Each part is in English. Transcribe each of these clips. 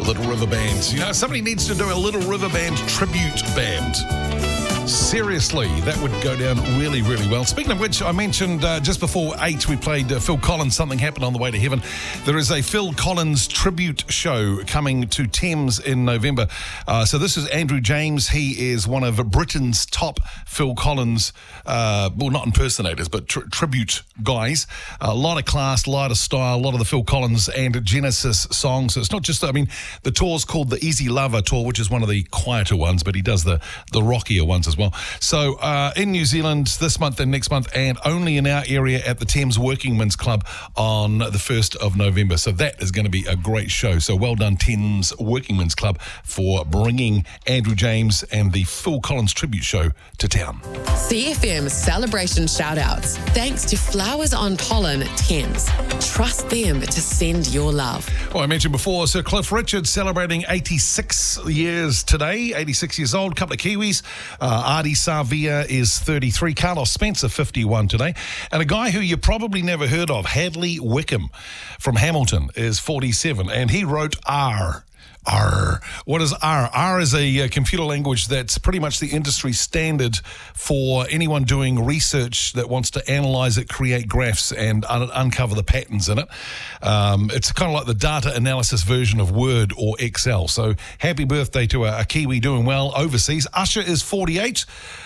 Little River Band. You know, somebody needs to do a Little River Band tribute band. Seriously, that would go down really, really well. Speaking of which, I mentioned just before 8, we played Phil Collins, Something Happened on the Way to Heaven. There is a Phil Collins tribute show coming to Thames in November. So this is Andrew James. He is one of Britain's top Phil Collins, well, not impersonators, but tribute guys. A lot of class, a lot of style, a lot of the Phil Collins and Genesis songs. So it's not just, I mean, the tour's called the Easy Lover Tour, which is one of the quieter ones, but he does the rockier ones as well. So in New Zealand this month and next month, and only in our area at the Thames Workingmen's Club on the 1st of November. So that is going to be a great show. So well done, Thames Workingmen's Club, for bringing Andrew James and the Phil Collins tribute show to town. CFM celebration shout-outs. Thanks to Flowers on Pollen, Thames. Trust them to send your love. Well, I mentioned before, Sir Cliff Richard celebrating 86 years today, 86 years old, a couple of Kiwis. Adi Savia is 33, Carlos Spencer 51 today, and a guy who you probably never heard of, Hadley Wickham from Hamilton, is 47, and he wrote R. What is R? R is a computer language that's pretty much the industry standard for anyone doing research that wants to analyze it, create graphs, and uncover the patterns in it. It's kind of like the data analysis version of Word or Excel. So happy birthday to a Kiwi doing well overseas. Usher is 48.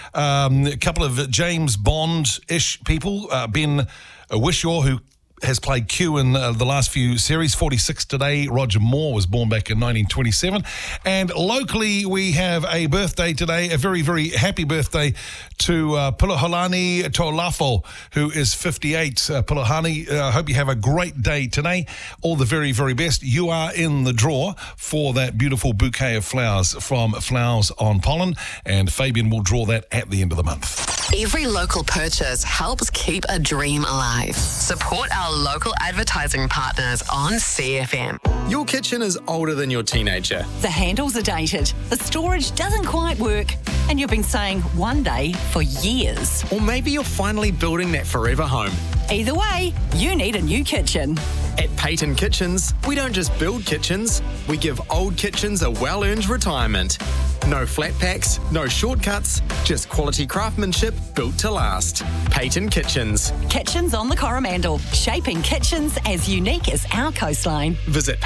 A couple of James Bond-ish people. Ben Whishaw, who has played Q in the last few series, 46 today. Roger Moore was born back in 1927. And locally, we have a birthday today, a very, very happy birthday to Pulaholani Tolafo, who is 58. Pulahani, I hope you have a great day today. All the very, very best. You are in the draw for that beautiful bouquet of flowers from Flowers on Pollen, and Fabian will draw that at the end of the month. Every local purchase helps keep a dream alive. Support our local advertising partners on CFM. Your kitchen is older than your teenager. The handles are dated, the storage doesn't quite work, and you've been saying one day for years. Or maybe you're finally building that forever home. Either way, you need a new kitchen. At Payton Kitchens, we don't just build kitchens, we give old kitchens a well-earned retirement. No flat packs, no shortcuts, just quality craftsmanship built to last. Payton Kitchens. Kitchens on the Coromandel, shaping kitchens as unique as our coastline. Visit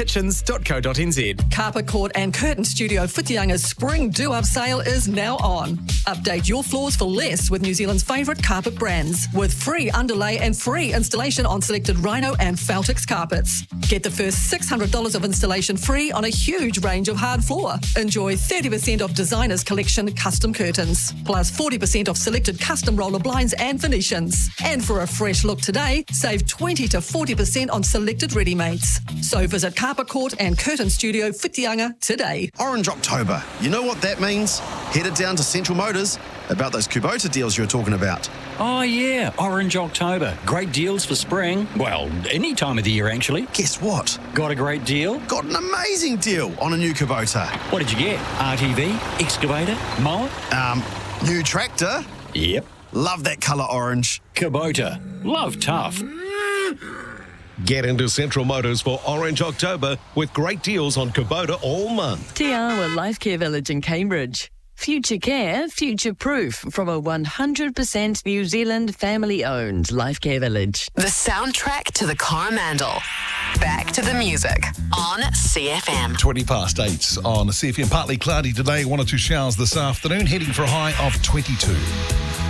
paytonkitchens.co.nz. Carpet Court and Curtain Studio Whitianga's Spring Do-Up sale is now on. Update your floors for less with New Zealand's favourite carpet brands, with free underlay and free installation on selected Rhino and Feltix carpets. Get the first $600 of installation free on a huge range of hard floor. Enjoy 30% off Designers Collection custom curtains, plus 40% off selected custom roller blinds and Venetians. And for a fresh look today, save 20 to 40% on selected ready-mates. So visit Carpet Court and Curtain Studio Whitianga today. Orange October. You know what that means? Headed down to Central Motors about those Kubota deals you were talking about. Oh, yeah, Orange October. Great deals for spring. Well, any time of the year, actually. Guess what? Got a great deal? Got an amazing deal on a new Kubota. What did you get? RTV? Excavator? Mower? New tractor. Yep. Love that colour orange. Kubota. Love tough. Get into Central Motors for Orange October with great deals on Kubota all month. Te Life Care Village in Cambridge. Future care, future proof from a 100% New Zealand family-owned Life Care Village. The soundtrack to the Coromandel. Back to the music on CFM. 20 past 8 on CFM. Partly cloudy today, 1 or 2 showers this afternoon, heading for a high of 22.